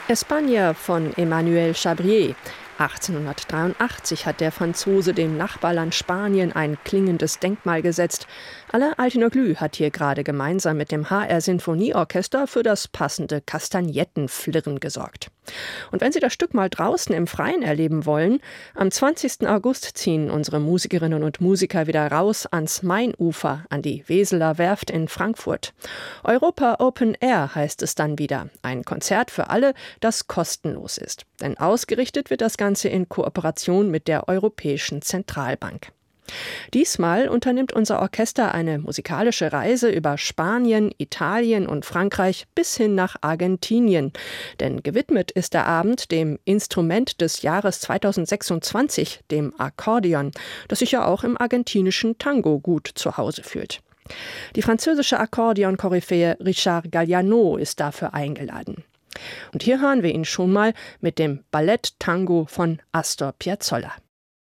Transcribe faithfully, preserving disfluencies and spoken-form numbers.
España von Emmanuel Chabrier. achtzehnhundertdreiundachtzig hat der Franzose dem Nachbarland Spanien ein klingendes Denkmal gesetzt. Alain Altinoglu hat hier gerade gemeinsam mit dem H R-Sinfonieorchester für das passende Kastagnettenflirren gesorgt. Und wenn Sie das Stück mal draußen im Freien erleben wollen, am zwanzigsten August ziehen unsere Musikerinnen und Musiker wieder raus ans Mainufer, an die Weseler Werft in Frankfurt. Europa Open Air heißt es dann wieder. Ein Konzert für alle, das kostenlos ist. Denn ausgerichtet wird das Ganze in Kooperation mit der Europäischen Zentralbank. Diesmal unternimmt unser Orchester eine musikalische Reise über Spanien, Italien und Frankreich bis hin nach Argentinien. Denn gewidmet ist der Abend dem Instrument des Jahres zweitausendsechsundzwanzig, dem Akkordeon, das sich ja auch im argentinischen Tango gut zu Hause fühlt. Die französische Akkordeon-Koryphäe Richard Galliano ist dafür eingeladen. Und hier hören wir ihn schon mal mit dem Ballett Tango von Astor Piazzolla.